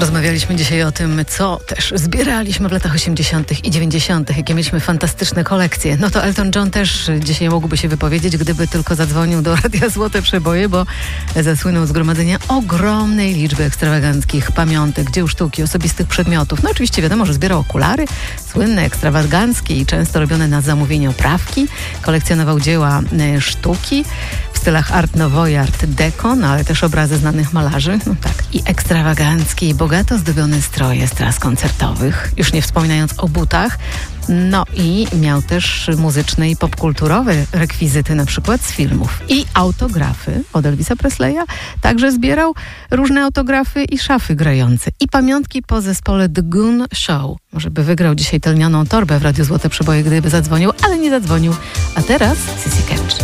Rozmawialiśmy dzisiaj o tym, co też zbieraliśmy w latach 80. i 90., jakie mieliśmy fantastyczne kolekcje. No to Elton John też dzisiaj mógłby się wypowiedzieć, gdyby tylko zadzwonił do Radia Złote Przeboje, bo zasłynął z gromadzenia ogromnej liczby ekstrawaganckich pamiątek, dzieł sztuki, osobistych przedmiotów. No oczywiście wiadomo, że zbierał okulary, słynne, ekstrawaganckie i często robione na zamówienie oprawki. Kolekcjonował dzieła sztuki w stylach Art Nouveau i Art Deco, no ale też obrazy znanych malarzy. No tak, i ekstrawaganckie i bogato zdobione stroje z tras koncertowych, już nie wspominając o butach. No i miał też muzyczne i popkulturowe rekwizyty, na przykład z filmów. I autografy od Elvisa Presleya. Także zbierał różne autografy i szafy grające. I pamiątki po zespole The Goon Show. Może by wygrał dzisiaj tę lnianą torbę w Radiu Złote Przeboje, gdyby zadzwonił, ale nie zadzwonił. A teraz Sissy Catch.